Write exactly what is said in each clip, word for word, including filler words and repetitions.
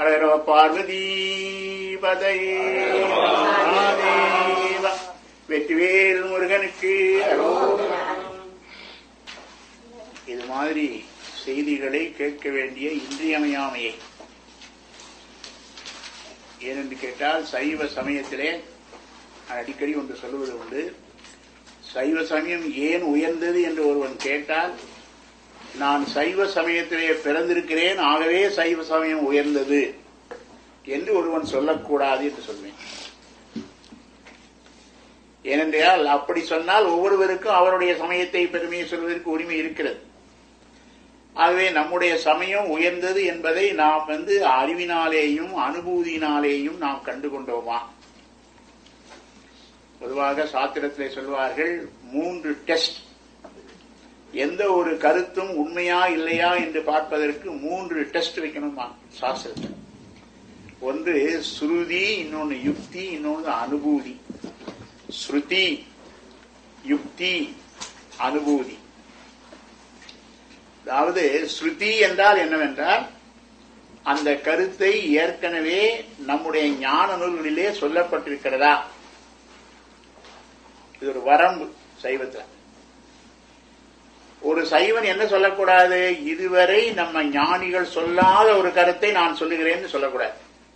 ஹர பார்வதி பதையே வெற்றிவேல் முருகனுக்கு. இது மாதிரி செய்திகளை கேட்க வேண்டிய இன்றியமையாமையை ஏனென்று கேட்டால், சைவ சமயத்திலே அடிக்கடி ஒன்று சொல்லுவது உண்டு. சைவ சமயம் ஏன் உயர்ந்தது என்று ஒருவன் கேட்டால், நான் சைவ சமயத்திலே பிறந்திருக்கிறேன், ஆகவே சைவ சமயம் உயர்ந்தது என்று ஒருவன் சொல்லக்கூடாது என்று சொல்வேன். ஏனென்றால் அப்படி சொன்னால் ஒவ்வொருவருக்கும் அவருடைய சமயத்தை பெருமையை சொல்வதற்கு உரிமை இருக்கிறது. ஆகவே நம்முடைய சமயம் உயர்ந்தது என்பதை நாம் வந்து அறிவினாலேயும் அனுபூதியினாலேயும் நாம் கண்டுகொண்டோமா? பொதுவாக சாத்திரத்திலே சொல்வார்கள், மூன்று டெஸ்ட். எந்த ஒரு கருத்தும் உண்மையா இல்லையா என்று பார்ப்பதற்கு மூன்று டெஸ்ட் வைக்கணுமா சாஸ்திரத்தில். ஒன்று ஸ்ருதி, இன்னொன்று யுக்தி, இன்னொன்று அனுபூதி. ஸ்ருதி, யுக்தி, அனுபூதி. அதாவது ஸ்ருதி என்றால் என்னவென்றால், அந்த கருத்தை ஏற்கனவே நம்முடைய ஞான நூல்களிலே சொல்லப்பட்டிருக்கிறதா. இது ஒரு வரம்பு சைவத்தில். ஒரு சைவன் என்ன சொல்லக்கூடாது, இதுவரை நம்ம ஞானிகள் சொல்லாத ஒரு கருத்தை நான் சொல்லுகிறேன்னு சொல்லக்கூடாது.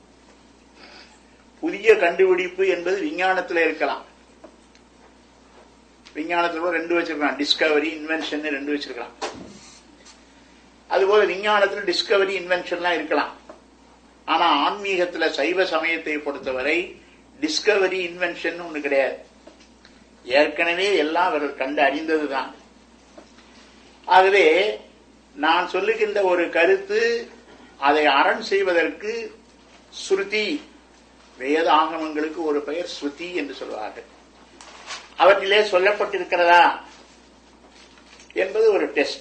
புதிய கண்டுபிடிப்பு என்பது விஞ்ஞானத்தில் இருக்கலாம். விஞ்ஞானத்தில் ரெண்டு வச்சிருக்கலாம், டிஸ்கவரி, இன்வென்ஷன் ரெண்டு வச்சிருக்கலாம். அதுபோல விஞ்ஞானத்தில் டிஸ்கவரி, இன்வென்ஷன்லாம் இருக்கலாம். ஆனா ஆன்மீகத்தில் சைவ சமயத்தை பொறுத்தவரை டிஸ்கவரி, இன்வென்ஷன் ஒண்ணு கிடையாது. ஏற்கனவே எல்லாம் அவர்கள் கண்டு அறிந்ததுதான். ஆகவே நான் சொல்லுகின்ற ஒரு கருத்து, அதை அரண் செய்வதற்கு ஸ்ருதி, வேத ஆகமங்களுக்கு ஒரு பெயர் ஸ்ருதி என்று சொல்வார்கள். அவற்றிலே சொல்லப்பட்டிருக்கிறதா என்பது ஒரு டெஸ்ட்.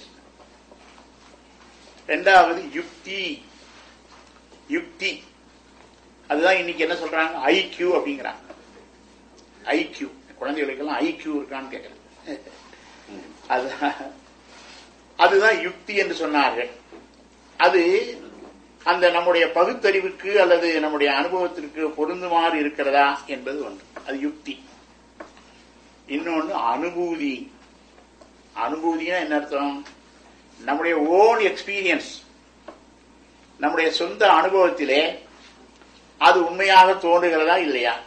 இரண்டாவது யுக்தி. யுக்தி அதுதான் இன்னைக்கு என்ன சொல்றாங்க, ஐக்யூ அப்படிங்கிறாங்க. ஐக்யூ, குழந்தைகளுக்கெல்லாம் ஐக்யூ இருக்கான்னு கேட்கறது. அதுதான் யுக்தி என்று சொன்னார்கள். அது அந்த நம்முடைய பகுத்தறிவுக்கு அல்லது நம்முடைய அனுபவத்திற்கு பொருந்துமாறு இருக்கிறதா என்பது ஒன்று, அது யுக்தி. இன்னொன்று அனுபூதி. அனுபூதினா என்ன அர்த்தம், நம்முடைய ஓன் எக்ஸ்பீரியன்ஸ், நம்முடைய சொந்த அனுபவத்திலே அது உண்மையாக தோன்றுகிறதா இல்லையா.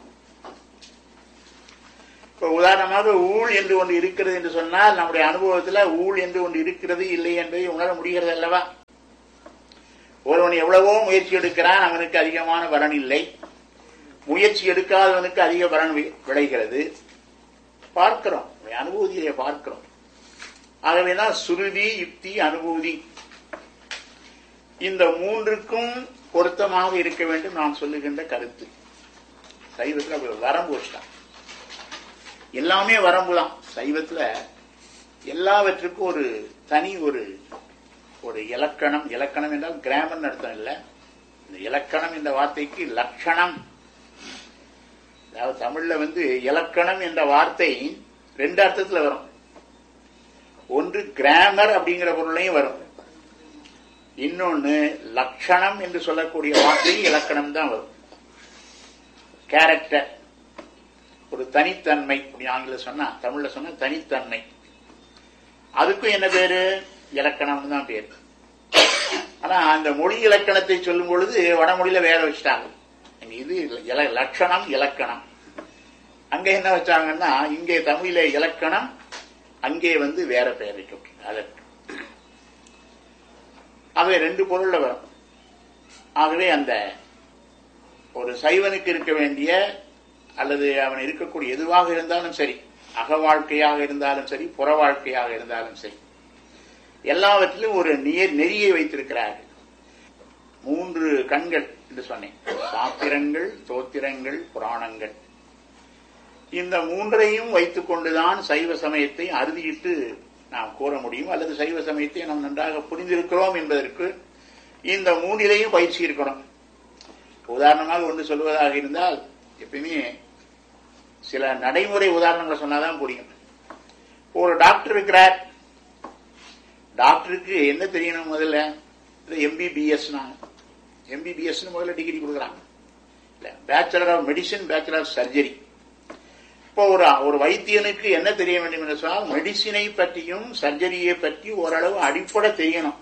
இப்ப உதாரணமாக ஊழ் என்று ஒன்று இருக்கிறது என்று சொன்னால், நம்முடைய அனுபவத்தில் ஊழ் என்று ஒன்று இருக்கிறது இல்லை என்பதை உணர முடிகிறது அல்லவா. ஒருவன் எவ்வளவோ முயற்சி எடுக்கிறான், அவனுக்கு அதிகமான பலன் இல்லை. முயற்சி எடுக்காதவனுக்கு அதிக பலன் விளைகிறது. பார்க்கிறோம், அனுபூதியை பார்க்கிறோம். ஆகவேதான் சுருதி, யுக்தி, அனுபூதி இந்த மூன்றுக்கும் பொருத்தமாக இருக்க வேண்டும் நாம் சொல்லுகின்ற கருத்து. சைவத்தில் வரம்பு வச்சுட்டான், எல்லாமே வரம்புதான். சைவத்தில் எல்லாவற்றுக்கும் ஒரு தனி ஒரு ஒரு இலக்கணம். இலக்கணம் என்றால் கிராமர் அர்த்தம் இல்லை. இந்த இலக்கணம் என்ற வார்த்தைக்கு லட்சணம். அதாவது தமிழ்ல வந்து இலக்கணம் என்ற வார்த்தை ரெண்டு அர்த்தத்துல வரும். ஒன்று கிராமர் அப்படிங்கிற பொருளையும் வரும், இன்னொன்னு லட்சணம் என்று சொல்லக்கூடிய வார்த்தை இலக்கணம் தான் வரும். கேரக்டர், ஒரு தனித்தன்மை அப்படி ஆங்கிலம் சொன்னா, தமிழ்ல சொன்னா தனித்தன்மை. அதுக்கும் என்ன பேரு, இலக்கணம் தான் பேரு. ஆனா அந்த மொழி இலக்கணத்தை சொல்லும் பொழுது வடமொழியில வேற வச்சுட்டாங்க. இது லட்சணம், இலக்கணம். அங்க என்ன வச்சாங்கன்னா, இங்கே தமிழில இலக்கணம், அங்கே வந்து வேற பெயர் வைக்க. அதற்கு ஆகவே ரெண்டு பொருள்ல வரும். ஆகவே அந்த ஒரு சைவனுக்கு இருக்க வேண்டிய அல்லது அவன் இருக்கக்கூடிய எதுவாக இருந்தாலும் சரி, அக வாழ்க்கையாக இருந்தாலும் சரி, புற வாழ்க்கையாக இருந்தாலும் சரி, எல்லாவற்றிலும் ஒரு நெறியை வைத்திருக்கிறார்கள். மூன்று கண்கள் என்று சொன்னேன், சாத்திரங்கள், தோத்திரங்கள், புராணங்கள். இந்த மூன்றையும் வைத்துக் கொண்டுதான் சைவ சமயத்தை அறுதியிட்டு நாம் கூற முடியும், அல்லது சைவ சமயத்தை நாம் நன்றாக புரிந்திருக்கிறோம் என்பதற்கு இந்த மூன்றிலையும் பயிற்சி இருக்கணும். உதாரணமாக ஒன்று சொல்வதாக இருந்தால், எப்பயுமே சில நடைமுறை உதாரணங்களை சொன்னாதான் புரியும். ஒரு டாக்டர் இருக்கிறார், டாக்டருக்கு என்ன தெரியணும் முதல்ல, எம்பிபிஎஸ் எம்பிபிஎஸ் முதல்ல டிகிரி கொடுக்குறாங்க. Bachelor of medicine, bachelor of surgery. இப்போ ஒரு ஒரு வைத்தியனுக்கு என்ன தெரிய வேண்டும் என்று சொன்னால் மெடிசினை பற்றியும் சர்ஜரியை பற்றி ஓரளவு அடிப்படை தெரியணும்.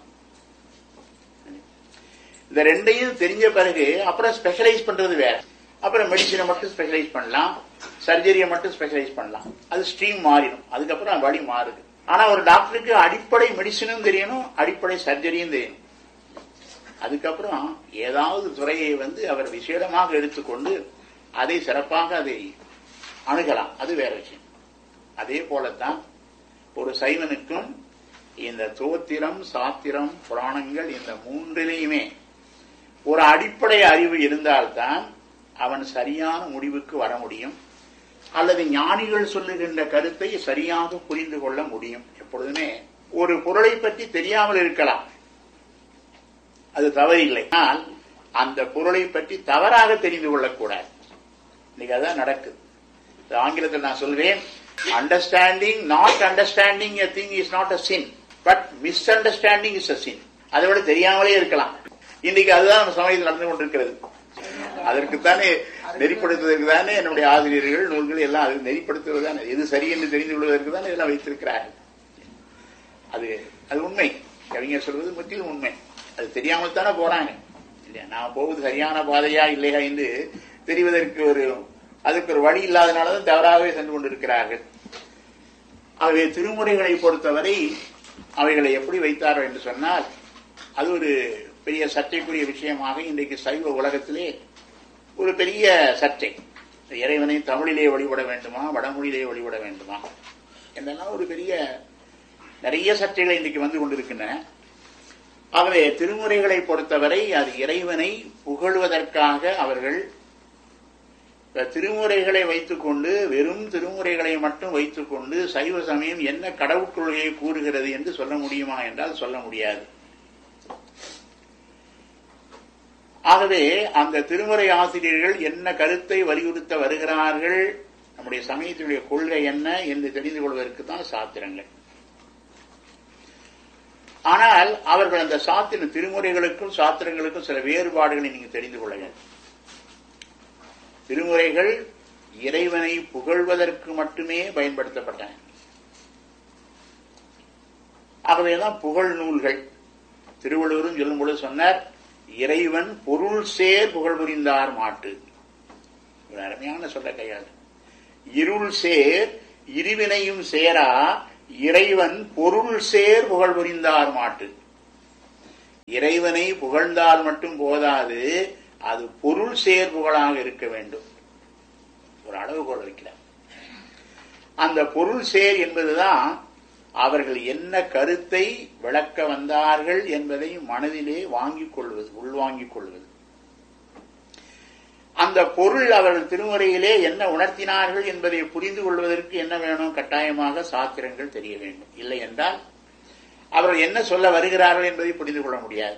இந்த ரெண்டையும் தெரிஞ்ச பிறகு அப்புறம் ஸ்பெஷலைஸ் பண்றது வேற. அப்புறம் மெடிசினை மட்டும் ஸ்பெஷலைஸ் பண்ணலாம், சர்ஜரியை மட்டும் ஸ்பெஷலைஸ் பண்ணலாம். அது ஸ்ட்ரீம் மாறிடும், அதுக்கப்புறம் வழி மாறுது. ஆனா ஒரு டாக்டருக்கு அடிப்படை மெடிசினும் தெரியணும், அடிப்படை சர்ஜரியும் தெரியணும். அதுக்கப்புறம் ஏதாவது துறையை வந்து அவர் விசேடமாக எடுத்துக்கொண்டு அதை சிறப்பாக அதை அணுகலாம், அது வேற விஷயம். அதே போலத்தான் ஒரு சைவனுக்கும் இந்த தோத்திரம், சாத்திரம், புராணங்கள் இந்த மூன்றிலையுமே ஒரு அடிப்படை அறிவு இருந்தால்தான் அவன் சரியான முடிவுக்கு வர முடியும், அல்லது ஞானிகள் சொல்லுகின்ற கருத்தை சரியாக புரிந்து கொள்ள முடியும். எப்பொழுதுமே ஒரு பொருளை பற்றி தெரியாமல் இருக்கலாம், அது தவறில்லை. ஆனால் அந்த பொருளை பற்றி தவறாக தெரிந்து கொள்ளக்கூடாது. இன்னைக்கு அதான் நடக்குது. ஆங்கிலத்தில் நான் சொல்வேன், understanding not understanding a thing is not a sin, but miss understanding is a சின். அதை விட தெரியாமலே இருக்கலாம். இன்னைக்கு அதுதான் நம்ம சமயத்தில் நடந்து கொண்டிருக்கிறது. அதற்குத்தானே நெறிப்படுத்துவதற்கு தானே என்னுடைய ஆசிரியர்கள் நூல்கள் எல்லாம் அது நெறிப்படுத்துவது தானே, எது சரி என்று தெரிந்து கொள்வதற்கு தானே இதெல்லாம் வைத்திருக்கிறார்கள். அது அது உண்மை, கவிஞர் சொல்வது முற்றிலும் உண்மை. அது தெரியாமல் தானே போறாங்க இல்லையா? நான் போவது சரியான பாதையா இல்லையா என்று தெரிவதற்கு ஒரு அதுக்கு ஒரு வழி இல்லாதனாலதான் தவறாகவே சென்று கொண்டிருக்கிறார்கள். ஆகவே திருமுறைகளை பொறுத்தவரை அவைகளை எப்படி வைத்தார்கள் என்று சொன்னால் அது ஒரு பெரிய சர்ச்சைக்குரிய விஷயமாக இன்றைக்கு சைவ உலகத்திலே ஒரு பெரிய சர்ச்சை. இறைவனை தமிழிலே வழிபட வேண்டுமா, வடமொழியிலே வழிபட வேண்டுமா என்றெல்லாம் ஒரு பெரிய நிறைய சர்ச்சைகள் இன்றைக்கு வந்து கொண்டிருக்கின்றன. ஆகவே திருமுறைகளை பொறுத்தவரை அது இறைவனை புகழ்வதற்காக அவர்கள் திருமுறைகளை வைத்துக் கொண்டு, வெறும் திருமுறைகளை மட்டும் வைத்துக் கொண்டு சைவ சமயம் என்ன கடவுட்கொள்கையை கூறுகிறது என்று சொல்ல முடியுமா என்றால் சொல்ல முடியாது. ஆகவே அந்த திருமுறை ஆசிரியர்கள் என்ன கருத்தை வலியுறுத்த வருகிறார்கள், நம்முடைய சமயத்தினுடைய கொள்கை என்ன என்று தெரிந்து கொள்வதற்கு தான் சாத்திரங்கள். ஆனால் அவர்கள் அந்த சாத்திர திருமுறைகளுக்கும் சாத்திரங்களுக்கும் சில வேறுபாடுகளை நீங்க தெரிந்து கொள்ள வேண்டும். திருமுறைகள் இறைவனை புகழ்வதற்கு மட்டுமே பயன்படுத்தப்பட்டன. ஆகவேதான் புகழ் நூல்கள். திருவள்ளுவரும் சொல்லும் பொழுது சொன்னார், இறைவன் பொருள் சேர் புகழ் புரிந்தார் மாட்டு. ஒரு அருமையான சொல்ல கையாளு. இருள் சேர் இருவினையும் சேரா இறைவன் பொருள் சேர் புகழ் புரிந்தார் மாட்டு. இறைவனை புகழ்ந்தால் மட்டும் போதாது, அது பொருள் சேர் புகழாக இருக்க வேண்டும். ஒரு அளவுகோல் வைக்கிறார். அந்த பொருள் சேர் என்பதுதான் அவர்கள் என்ன கருத்தை விளக்க வந்தார்கள் என்பதை மனதிலே வாங்கிக் கொள்வது, உள்வாங்கிக் கொள்வது. அந்த பொருள் அவர்கள் திருமுறையிலே என்ன உணர்த்தினார்கள் என்பதை புரிந்து கொள்வதற்கு என்ன வேணும்? கட்டாயமாக சாத்திரங்கள் தெரிய வேண்டும். இல்லை என்றால் அவர்கள் என்ன சொல்ல வருகிறார்கள் என்பதை புரிந்து கொள்ள முடியாது.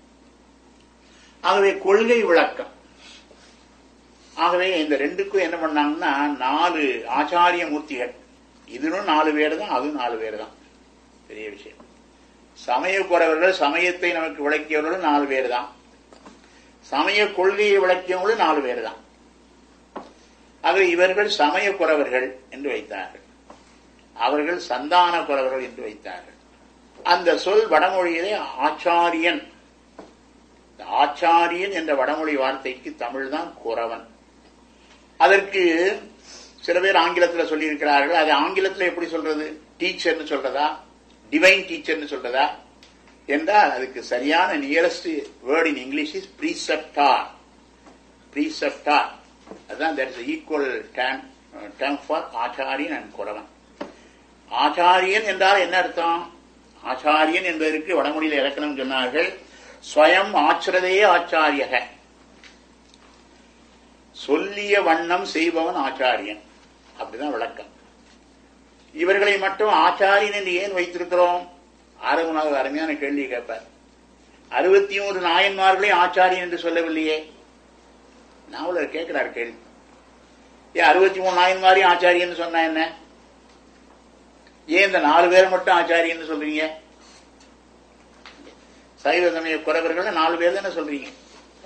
ஆகவே கொள்கை விளக்கம். ஆகவே இந்த ரெண்டுக்கும் என்ன பண்ணாங்கன்னா, நாலு ஆச்சாரிய மூர்த்திகள், இதுவும் நாலு பேர் தான், அதுவும் நாலு பேர் தான். பெரிய விஷயம். சமய குறவர்கள், சமயத்தை நமக்கு விளக்கியவர்களும் நாலு பேர் தான். சமய கொள்கையை விளக்கியவங்களும் நாலு பேர் தான். ஆகவே இவர்கள் சமய குறவர்கள் என்று வைத்தார்கள், அவர்கள் சந்தான குறவர்கள் என்று வைத்தார்கள். அந்த சொல் வடமொழியிலே ஆச்சாரியன். ஆச்சாரியன் என்ற வடமொழி வார்த்தைக்கு தமிழ் தான் குறவன். அதற்கு சில பேர் ஆங்கிலத்தில் சொல்லி இருக்கிறார்கள். அது ஆங்கிலத்தில் எப்படி சொல்றது? டீச்சர்னு சொல்றதா, டிவைன் டீச்சர்னு சொல்றதா என்றால் அதுக்கு சரியான nearest word in English is பிரீசெப்டார். பிரீசெப்டார் அதுதான் that is equal term term for ஆச்சாரியன் அண்ட் குறவன். ஆச்சாரியன் என்றால் என்ன அர்த்தம்? ஆச்சாரியன் என்பதற்கு வடமொழியில் இலக்கணம் சொன்னார்கள், ஸ்வயம் ஆச்சரதே ஆச்சாரியக, சொல்லிய வண்ணம் செய்பவன் ஆச்சாரியன். அப்படிதான் விளக்கம். இவர்களை மட்டும் ஆச்சாரியன் என்று ஏன் வைத்திருக்கிறோம்? ஆரம்பமாக அருமையான கேள்வி கேட்பார். அறுபத்தி மூன்று நாயன்மார்களே ஆச்சாரியன் என்று சொல்லவில்லையே. நாவலர் கேட்கிறார் கேள்வி. ஏன் அறுபத்தி மூணு நாயன்மாரையும் ஆச்சாரியன் சொன்னா என்ன? ஏன் இந்த நாலு பேர் மட்டும் ஆச்சாரியன் சொல்றீங்க? சைவ சமய குறவர்கள் நாலு பேர் தானே சொல்றீங்க.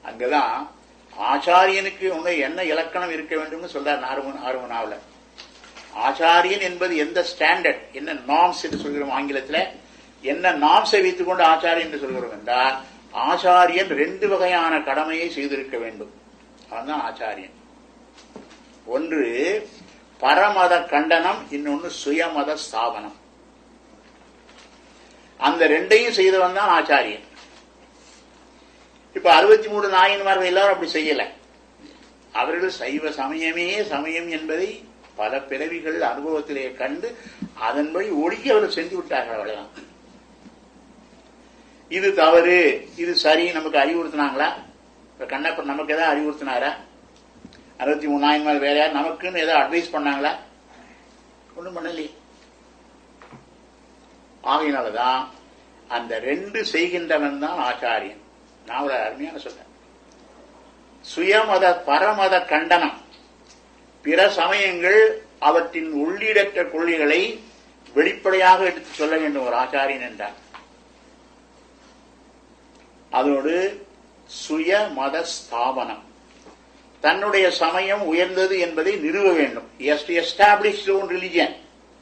அங்கதான் ஆச்சாரியனுக்கு உன்னை என்ன இலக்கணம் இருக்க வேண்டும் சொல்றார் ஆர்வனாவில். ஆச்சாரியன் என்பது எந்த ஸ்டாண்டர்ட், என்ன நார்ம்ஸ் என்று சொல்கிறோம் ஆங்கிலத்தில், என்ன நார்ம்ஸை வைத்துக் கொண்டு ஆச்சாரியன் என்று சொல்கிறோம் என்றால், ஆச்சாரியன் ரெண்டு வகையான கடமையை செய்திருக்க வேண்டும். அவன்தான் ஆச்சாரியன். ஒன்று பரமத கண்டனம், இன்னொன்னு சுயமத ஸ்தாபனம். அந்த ரெண்டையும் செய்தவன் தான் ஆச்சாரியன். இப்ப அறுபத்தி மூணு நாயன்மார்கள் எல்லாரும் அப்படி செய்யல. அவர்கள் சைவ சமயமே சமயம் என்பதை பல பிறவிகள் அனுபவத்திலே கண்டு அதன்படி ஒழுகி அவர்கள் சென்று விட்டார்கள். அவ்வளவுதான். இது தவறு, இது சரி நமக்கு அறிவுறுத்தினாங்களா? இப்ப கண்ணப்பர் நமக்கு ஏதாவது அறிவுறுத்தினாரா? அறுபத்தி மூணு நாயன்மார் வேற யார் நமக்குன்னு ஏதாவது அட்வைஸ் பண்ணாங்களா? ஒண்ணும் பண்ணலையே. ஆகையினாலதான் அந்த ரெண்டு செய்கின்றவன் தான் ஆச்சாரியன். நான் ஒரு அருமையான சொல்றேன். சுயமத பரமத கண்டனம், பிற சமயங்கள் அவற்றின் உள்ளீடற்ற கொள்கைகளை வெளிப்படையாக எடுத்து சொல்ல வேண்டும் ஒரு ஆச்சாரியன் என்றார். அதோடு சுயமத ஸ்தாபனம், தன்னுடைய சமயம் உயர்ந்தது என்பதை நிறுவ வேண்டும். Establish own religion.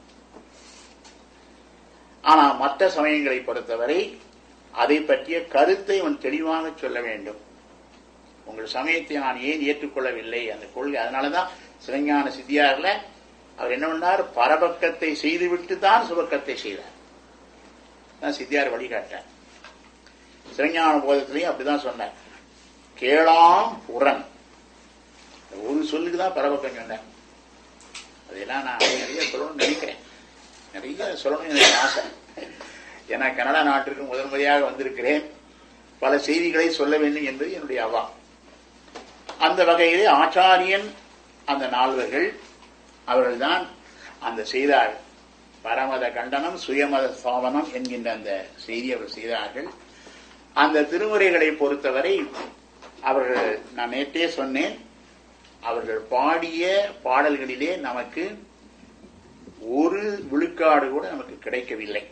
ஆனா மற்ற சமயங்களை பொறுத்தவரை அதை பற்றிய கருத்தை அவன் தெளிவாக சொல்ல வேண்டும். உங்கள் சமயத்தை நான் ஏன் ஏற்றுக்கொள்ளவில்லை அந்த கொள்கை. அதனாலதான் சிவஞான சித்தியார்ல அவர் என்ன பண்ணார், பரபக்கத்தை செய்துவிட்டு தான் சுபக்கத்தை செய்தார். சித்தியார் வழிகாட்டார். சிவஞான போதத்திலையும் அப்படிதான் சொன்னார். கேளாம் புறன், ஒரு சொல்லுக்குதான் பரபக்கம் சொன்னார். அதெல்லாம் நான் நிறைய சொல்லணும்னு நினைக்கிறேன், நிறைய சொல்லணும் எனக்கு ஆசை. ஏன்னா கனடா நாட்டிற்கு முதல் முறையாக வந்திருக்கிறேன், பல செய்திகளை சொல்ல வேண்டும் என்பது என்னுடைய அவா. அந்த வகையிலே ஆச்சாரியன் அந்த நால்வர்கள் அவர்கள்தான் அந்த செய்தார்கள். பரமத கண்டனம் சுயமத ஸ்தாபனம் என்கின்ற அந்த செய்தி அவர்கள் செய்தார்கள். அந்த திருமுறைகளை பொறுத்தவரை அவர்கள், நான் நேற்றே சொன்னேன், அவர்கள் பாடிய பாடல்களிலே நமக்கு ஒரு விழுக்காடு கூட நமக்கு கிடைக்கவில்லை.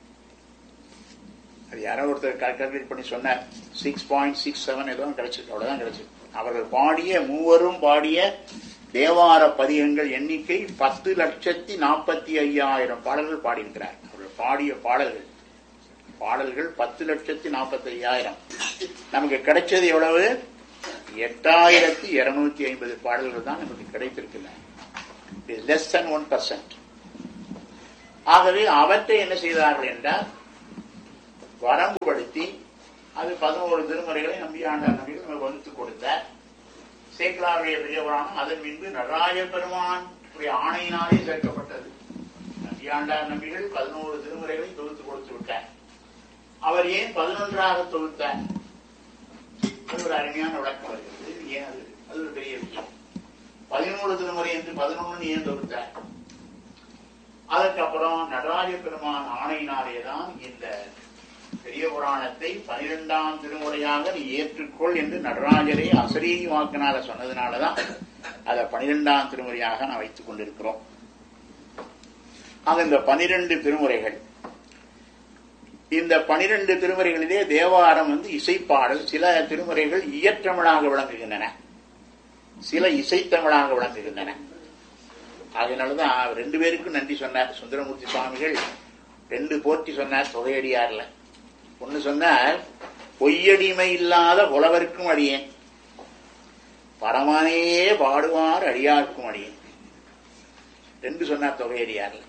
அது யாரோ ஒருத்தர் கால்குலேட் பண்ணி சொன்னார், சிக்ஸ் பாயிண்ட் சிக்ஸ் செவன் ஏதோ கிடைச்சிருக்கு, அவ்வளவுதான் கிடைச்சிருக்கு. அவர்கள் பாடிய மூவரும் பாடிய தேவார பதிகங்கள் எண்ணிக்கை பத்து லட்சத்தி நாற்பத்தி ஐயாயிரம் பாடல்கள் பாடியிருக்கிறார். அவர்கள் பாடிய பாடல்கள் பாடல்கள் பத்து லட்சத்தி நாற்பத்தி ஐயாயிரம். நமக்கு கிடைச்சது எவ்வளவு? எட்டாயிரத்தி இருநூத்தி ஐம்பது பாடல்கள் தான் நமக்கு கிடைத்திருக்கின்றன. Less than one percent. ஆகவே அவற்றை என்ன செய்தார்கள் என்றால் வரம்புபடுத்தி அது பதினோரு திருமுறைகளை நம்பியாண்டார் நம்பிகள் நமக்கு வகுத்து கொடுத்தார். சேக்கலாருடைய பெரியவரான அதன் பின்பு நடராஜ பெருமான் ஆணையினாலே சேர்க்கப்பட்டது. நம்பியாண்டார் நம்பிகள் பதினோரு திருமுறைகளை தொகுத்து கொடுத்து விட்டார். அவர் ஏன் பதினொன்றாக தொகுத்தார்? அது ஒரு அருமையான விளக்கம் வருகிறது. ஏன் அது அது ஒரு பெரிய விஷயம். பதினோரு திருமுறை என்று பதினொன்று ஏன் தொகுத்தார்? அதற்கப்புறம் நடராஜ பெருமான் ஆணையினாலேதான் இந்த பெரிய புராணத்தை பனிரெண்டாம் திருமுறையாக நீ ஏற்றுக்கொள் என்று நடராஜரை அசரீரி வாக்கினால சொன்னதுனாலதான் அதை பனிரெண்டாம் திருமுறையாக நான் வைத்துக் கொண்டிருக்கிறோம். ஆக இந்த பனிரெண்டு திருமுறைகள், இந்த பனிரெண்டு திருமுறைகளிலே தேவாரம் வந்து இசைப்பாடல், சில திருமுறைகள் இயற்றமிழாக விளங்குகின்றன, சில இசைத்தமிழாக விளங்குகின்றன. அதனாலதான் ரெண்டு பேருக்கும் நன்றி சொன்னார் சுந்தரமூர்த்தி சுவாமிகள். ரெண்டு போற்றி சொன்னார் தொகையடியார்ல. ஒன்னு சொன்னார், பொய்யடிமை இல்லாத புலவர்க்கும் அடியேன், பரமானே பாடுவார் அடியார்க்கும் அடியேன். ரெண்டு சொன்னார் தொகையடியார்ல.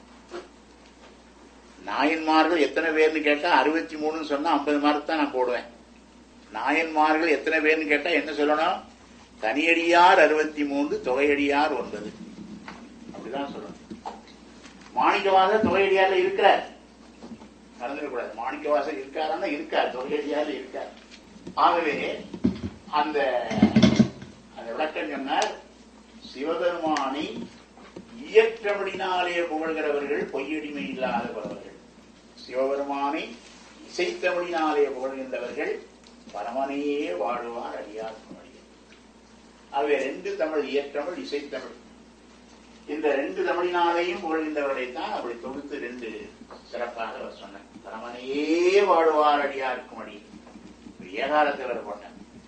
நாயன்மார்கள் எத்தனை பேர்னு கேட்டா அறுபத்தி மூணுன்னு சொன்னா ஐம்பது மார்க் தான் நான் போடுவேன். நாயன்மார்கள் எத்தனை பேர்னு கேட்டா என்ன சொல்லணும்? தனியடியார் அறுபத்தி மூன்று, தொகையடியார் ஒன்பது, அப்படிதான் சொல்லணும். மாணிக்கவாசர் தொகையடியார்ல இருக்கிறார், மறந்துடக்கூடாது. மாணிக்கவாசர் இருக்காருன்னா இருக்கார், தொகையடியார்ல இருக்கார். ஆகவே அந்த அந்த விளக்கம் சொன்னார், சிவபெருமானை இயற்றமிழினாலே புகழ்கிறவர்கள் பொய்யடிமை இல்லாத புலவர்கள், சிவபெருமானை இசைத்தமிழினாலே புகழ்கின்றவர்கள் பரமனையே வாழுவார் அடியார்க்கும் அடியார். ஆகவே ரெண்டு தமிழ், இயற்றமிழ் இசைத்தமிழ், இந்த ரெண்டு தமிழினாலேயும் புகழ்கின்றவர்களைத்தான் அப்படி தொகுத்து ரெண்டு சிறப்பாக அவர் சொன்னார். பரமனையே வாழுவார் அடியார்க்கும் அடி ஏகாலத்தில் போட்டார்.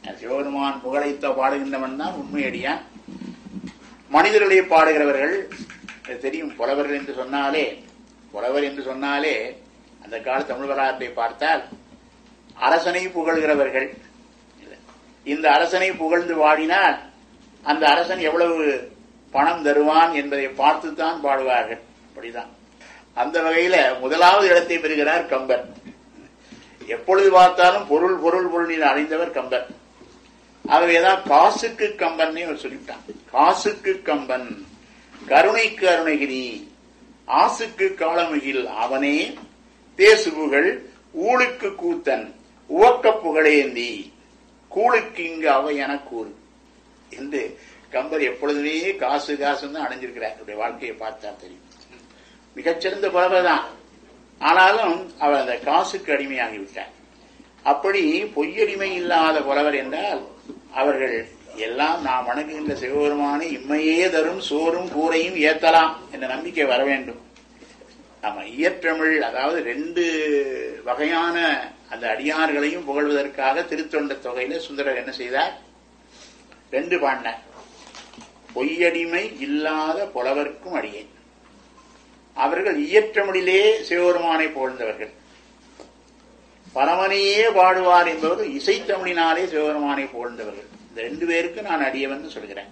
சிவபெருமான் புகழைத்த பாடுகின்றவன் தான் உண்மையடியான். மனிதர்களை பாடுகிறவர்கள் தெரியும். புலவர்கள் என்று சொன்னாலே புலவர் என்று சொன்னாலே அந்த கால தமிழ் வரலாற்றை பார்த்தால் அரசனை புகழ்கிறவர்கள். இந்த அரசனை புகழ்ந்து வாடினால் அந்த அரசன் எவ்வளவு பணம் தருவான் என்பதை பார்த்துத்தான் பாடுவார்கள். அப்படிதான். அந்த வகையில முதலாவது இடத்தை பெறுகிறார் கம்பர். எப்பொழுது பார்த்தாலும் பொருள் பொருள் பொருள் அடைந்தவர் கம்பர். ஆகவேதான் காசுக்கு கம்பன் அவர் சொல்லிவிட்டான். காசுக்கு கம்பன், கருணைக்கு அருணகிரி, ஆசுக்கு காலமுகில் அவனே, தேசுபுகள் ஊழுக்கு கூத்தன், உவக்க புகழேந்தி, கூழுக்கு இங்கு அவை என கூறு என்று கம்பர் எப்பொழுதுமே காசு காசுன்னு தான் அடைஞ்சிருக்கிறார். அவருடைய வாழ்க்கையை பார்த்தா தெரியும். மிகச்சிறந்த புலவர் தான். ஆனாலும் அவர் அந்த காசுக்கு அடிமையாகிவிட்டார். அப்படி பொய்யடிமை இல்லாத புலவர் என்றால் அவர்கள் எல்லாம் நாம் வணங்குகின்ற சிவபெருமானை இம்மையே தரும் சோறும் கூரையும் ஏத்தலாம் என்ற நம்பிக்கை வர வேண்டும். ஆமா, இயற்றமிழ், அதாவது ரெண்டு வகையான அந்த அடியார்களையும் புகழ்வதற்காக திருத்தொண்ட தொகையில சுந்தரர் என்ன செய்தார்? ரெண்டு பாடினார். பொய்யடிமை இல்லாத புலவர்க்கும் அடியேன். அவர்கள் இயற்றமிழிலே சிவபெருமானை புகழ்ந்தவர்கள். பரமனையே பாடுவார் என்பவர்கள் இசைத்தமிழினாலே சிவபெருமானை புகழ்ந்தவர்கள். இந்த ரெண்டு பேருக்கு நான் அடியவன் சொல்கிறேன்.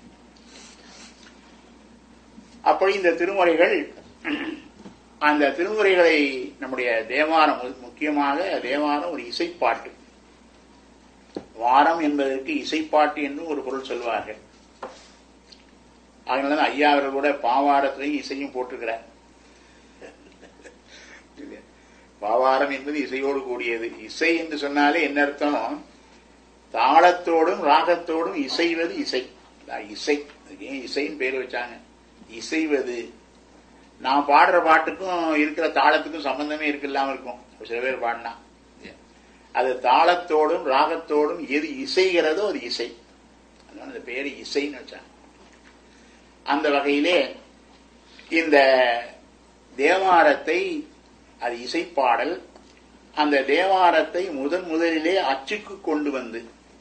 அப்படி இந்த திருமுறைகள், அந்த திருமுறைகளை நம்முடைய தேவாரம், முக்கியமாக தேவாரம் ஒரு இசைப்பாட்டு. வாரம் என்பதற்கு இசைப்பாட்டு என்று ஒரு பொருள் சொல்வார்கள். அதனால ஐயா அவர்கள் கூட பாவாரத்திலையும் இசையும் போட்டிருக்கிறார். பாவாரம் என்பது இசையோடு கூடியது. இசை என்று சொன்னாலே என்ன அர்த்தம்? தாளத்தோடும் ராகத்தோடும் இசைவது இசை. இசை ஏன் இசைன்னு பேர் வச்சாங்க? இசைவது. நான் பாடுற பாட்டுக்கும் இருக்கிற தாளத்துக்கும் சம்பந்தமே இருக்கு இல்லாம இருக்கும். சில பேர் பாடினா அது தாளத்தோடும் ராகத்தோடும் எது இசைகிறதோ அது இசை. அதனால அந்த பேரு இசைன்னு வச்சாங்க. அந்த வகையிலே இந்த தேவாரத்தை, அது இசைப்பாடல், அந்த தேவாரத்தை முதன் முதலிலே அச்சுக்கு கொண்டு வந்து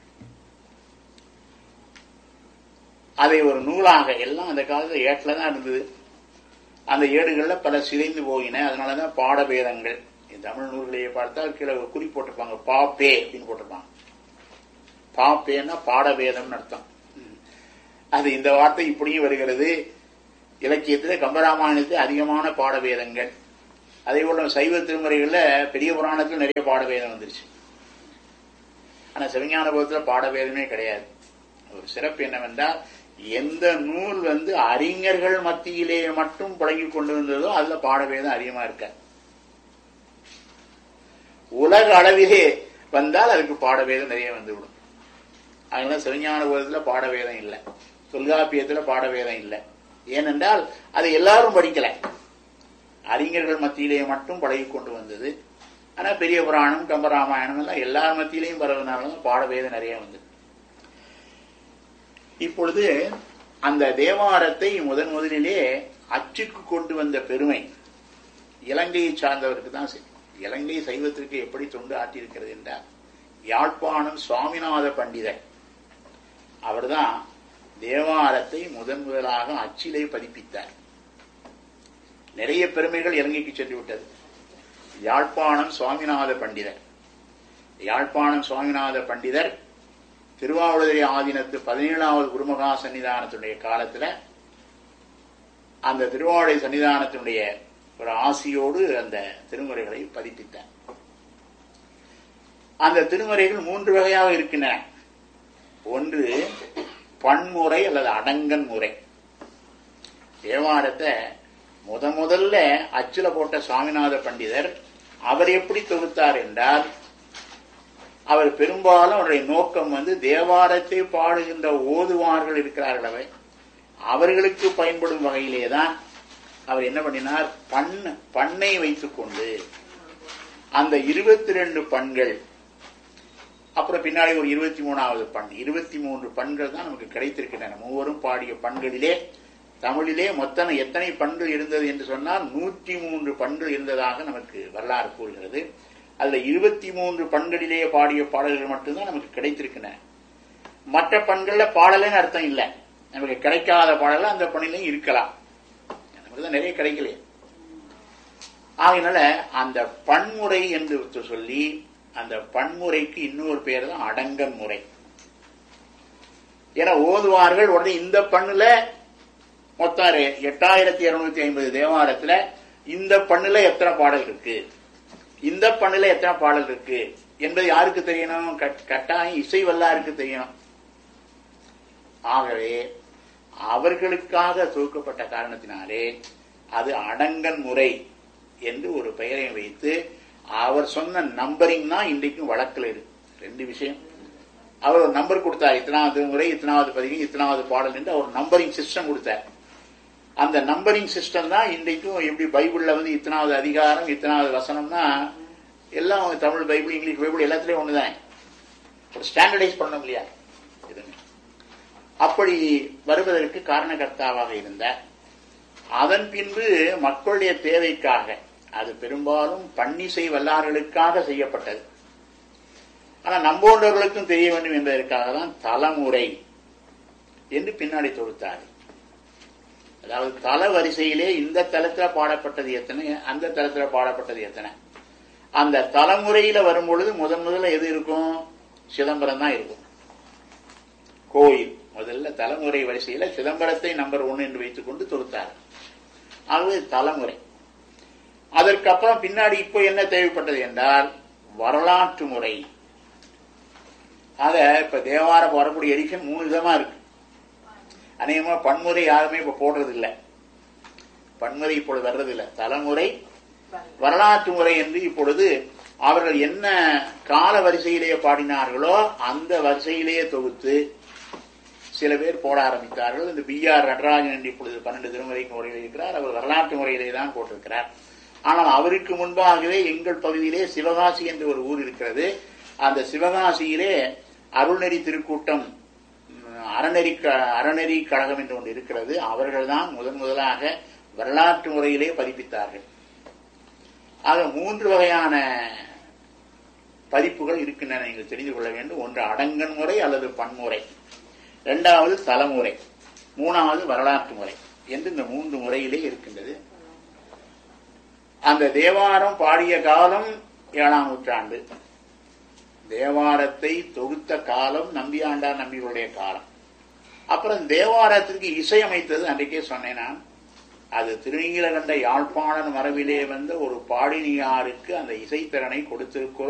அதை ஒரு நூலாக, எல்லாம் அந்த காலத்தில் ஏட்டில் தான் இருந்தது. அந்த ஏடுகள்ல பல சிதைந்து போகின. அதனாலதான் பாடபேதங்கள். தமிழ் நூல்களையே பார்த்தால் கீழே குறி போட்டிருப்பாங்க, பாப்பே அப்படின்னு போட்டிருப்பாங்க. பாப்பேன்னா பாடபேதம்னு அர்த்தம். அது இந்த வார்த்தை இப்படியும் வருகிறது. இலக்கியத்திலே கம்பராமாயணத்தில் அதிகமான பாடபேதங்கள். அதே போல சைவ திருமுறைகள்ல பெரிய புராணத்தில் நிறைய பாடபேதம் வந்துருச்சு. ஆனா சிவஞான போதத்துல பாடபேதமே கிடையாது. ஒரு சிறப்பு என்னவென்றால், எந்த நூல் வந்து அறிஞர்கள் மத்தியிலே மட்டும் புழங்கி கொண்டு வந்ததோ அதுல பாடபேதம் அதிகமா இருக்க. உலக அளவிலே வந்தால் அதுக்கு பாடபேதம் நிறைய வந்துவிடும். அதனால சிவஞான போதத்துல பாடபேதம் இல்லை, தொல்காப்பியத்துல பாடபேதம் இல்லை. ஏனென்றால் அது எல்லாரும் படிக்கல, அறிஞர்கள் மத்தியிலே மட்டும் பழகி கொண்டு வந்தது. ஆனா பெரிய புராணம் கம்பராமாயணம் எல்லாம் எல்லார் மத்தியிலையும் பரவனாலும் பாடபேதம் நிறைய வந்தது. இப்பொழுது அந்த தேவாரத்தை முதன் முதலிலே அச்சுக்கு கொண்டு வந்த பெருமை இலங்கையை சார்ந்தவருக்கு தான் சரி. இலங்கை சைவத்திற்கு எப்படி தொண்டு ஆற்றியிருக்கிறது என்றால், யாழ்ப்பாணம் சுவாமிநாத பண்டிதர் அவர்தான் தேவாரத்தை முதன் முதலாக அச்சிலே பதிப்பித்தார். நிறைய பெருமைகள் இலங்கைக்கு சென்று விட்டது. யாழ்ப்பாணம் சுவாமிநாத பண்டிதர் யாழ்ப்பாணம் சுவாமிநாத பண்டிதர் திருவாவடுதுறை ஆதீனத்து பதினேழாவது குருமகா சன்னிதானத்தினுடைய காலத்துல அந்த திருவாவடுதுறை சன்னிதானத்தினுடைய ஒரு ஆசியோடு அந்த திருமுறைகளை பதிப்பித்தார். அந்த திருமுறைகள் மூன்று வகையாக இருக்கின்றன. ஒன்று பன்முறை அல்லது அடங்கன் முறை. தேவாரத்தை முத முதல்ல அச்சுல போட்ட சுவாமிநாத பண்டிதர் அவர் எப்படி தொகுத்தார் என்றால், அவர் பெரும்பாலும் அவருடைய நோக்கம் வந்து தேவாரத்தை பாடுகின்ற ஓதுவார்கள் இருக்கிறார்களே அவர்களுக்கு பயன்படும் வகையிலேதான் அவர் என்ன பண்ணினார், பண் பண்ணை வைத்துக் கொண்டு அந்த இருபத்தி ரெண்டு பண்கள், அப்புறம் பின்னாடி ஒரு இருபத்தி மூணாவது பண், இருபத்தி மூன்று பண்கள் தான் நமக்கு கிடைத்திருக்கின்றன. மூவரும் பாடிய பண்களிலே தமிழிலே மொத்தம் எத்தனை பண்கள் இருந்தது என்று சொன்னால் நூற்றி மூன்று பண்கள் இருந்ததாக நமக்கு வரலாறு கூறுகிறது. அதுல இருபத்தி மூன்று பண்களிலே பாடிய பாடல்கள் மட்டும்தான் நமக்கு கிடைத்திருக்கின்றன. மற்ற பண்கள்ல பாடலைன்னு அர்த்தம் இல்லை. நமக்கு கிடைக்காத பாடல அந்த பணிலையும் இருக்கலாம். நமக்கு தான் நிறைய கிடைக்கலையே. ஆகையினால அந்த பன்முறை என்று சொல்லி அந்த பன்முறைக்கு இன்னொரு பேர் தான் அடங்கன் முறை. ஏன்னா ஓதுவார்கள் உடனே இந்த பண்ணுல மொத்தம் எட்டாயிரத்தி இருநூத்தி ஐம்பது தேவாரத்துல இந்த பண்ணுல எத்தனை பாடல் இருக்கு, இந்த பண்ணுல எத்தனை பாடல் இருக்கு என்பது யாருக்கு தெரியணும்? கட்டாயம் இசை வல்லாருக்கு தெரியணும். ஆகவே அவர்களுக்காக தொகுக்கப்பட்ட காரணத்தினாலே அது அடங்கன் முறை என்று ஒரு பெயரை வைத்து அவர் சொன்ன நம்பரிங் தான் இன்றைக்கும் வழக்கில் இருக்கு. ரெண்டு விஷயம். அவர் ஒரு நம்பர் கொடுத்தார், இத்தனாவது முறை, இத்தனாவது பதிகம், இத்தனாவது பாடல் என்று அவர் நம்பரிங் சிஸ்டம் கொடுத்தார். அந்த நம்பரிங் சிஸ்டம் தான் இன்றைக்கும் எப்படி பைபிள்ல வந்து இத்தனாவது அதிகாரம், இத்தனாவது வசனம்னா எல்லாம் தமிழ் பைபிள், இங்கிலீஷ் பைபிள் எல்லாத்துலயும் ஒண்ணுதான். ஒரு ஸ்டாண்டர்டைஸ் பண்ணணும் இல்லையா? அப்படி வருவதற்கு காரணகர்த்தாவாக இருந்த அதன் பின்பு மக்களுடைய தேவைக்காக, அது பெரும்பாலும் பன்னிசை வல்லார்களுக்காக செய்யப்பட்டது. ஆனா நம்போன்றவர்களுக்கும் தெரிய வேண்டும் என்பதற்காக தான் தலைமுறை என்று பின்னாடி தொடுத்தார். அதாவது தல வரிசையிலே இந்த தலத்துல பாடப்பட்டது எத்தனை, அந்த தலத்துல பாடப்பட்டது எத்தனை. அந்த தலைமுறையில வரும்பொழுது முதன் முதல்ல எது இருக்கும்? சிதம்பரம் தான் இருக்கும். கோயில் முதல்ல தலைமுறை வரிசையில சிதம்பரத்தை நம்பர் ஒன்னு என்று வைத்துக் கொண்டு தொடுத்தார். ஆகவே தலைமுறை. அதற்கப்புறம் பின்னாடி இப்போ என்ன தேவைப்பட்டது என்றால் வரலாற்று முறை. அத இப்ப தேவாரம் வரக்கூடிய எடிஷன் மூணு விதமா இருக்கு. அநேகமா பன்முறை யாருமே இப்ப போடுறது இல்லை. பன்முறை இப்பொழுது வர்றது இல்லை. தலைமுறை, வரலாற்று முறை என்று இப்பொழுது அவர்கள் என்ன கால வரிசையிலேயே பாடினார்களோ அந்த வரிசையிலேயே தொகுத்து சில பேர் போட ஆரம்பித்தார்கள். இந்த பி ஆர் நடராஜன் என்று இப்பொழுது பன்னெண்டு திருமுறைக்கு முறையில் இருக்கிறார். அவர் வரலாற்று முறையிலே தான் போட்டிருக்கிறார். ஆனால் அவருக்கு முன்பாகவே எங்கள் பகுதியிலே சிவகாசி என்று ஒரு ஊர் இருக்கிறது. அந்த சிவகாசியிலே அருள்நெறி திருக்கூட்டம், அறநெறி அறநெறி கழகம் என்று ஒன்று இருக்கிறது. அவர்கள் தான் முதன் முதலாக வரலாற்று முறையிலே பதிப்பித்தார்கள். ஆக மூன்று வகையான பதிப்புகள் இருக்கின்றன, நீங்கள் தெரிந்து கொள்ள வேண்டும். ஒன்று அடங்கன் முறை அல்லது பன்முறை, இரண்டாவது தலைமுறை, மூணாவது வரலாற்று முறை என்று இந்த மூன்று முறையிலே இருக்கின்றது. அந்த தேவாரம் பாடிய காலம் ஏழாம் நூற்றாண்டு, தேவாரத்தை தொகுத்த காலம் நம்பியாண்டார் நம்பிகளுடைய காலம். அப்புறம் தேவாரத்திற்கு இசையமைத்தது அன்றைக்கே சொன்னேன் நான். அது திருநீலகண்ட யாழ்ப்பாணன் மரபிலே வந்த ஒரு பாடினியாருக்கு அந்த இசைத்திறனை கொடுத்திருக்கிறோம்.